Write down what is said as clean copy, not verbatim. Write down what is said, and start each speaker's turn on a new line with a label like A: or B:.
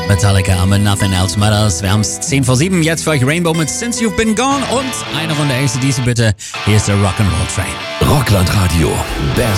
A: Metallica mit Nothing Else Matters. Wir haben es 10 vor 7. Jetzt für euch Rainbow mit Since You've Been Gone und eine Runde AC/DC bitte. Hier ist der Rock'n'Roll Train.
B: Rockland Radio.